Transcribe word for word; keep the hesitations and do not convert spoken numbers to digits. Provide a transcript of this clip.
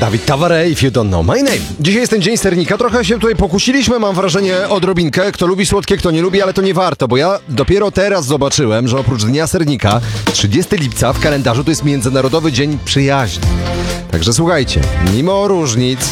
Dawid Tavare, if you don't know my name. Dzisiaj jest ten dzień sernika, trochę się tutaj pokusiliśmy, mam wrażenie, odrobinkę. Kto lubi słodkie, kto nie lubi, ale to nie warto, bo ja dopiero teraz zobaczyłem, że oprócz Dnia Sernika, trzydziestego lipca w kalendarzu to jest Międzynarodowy Dzień Przyjaźni. Także słuchajcie, mimo różnic,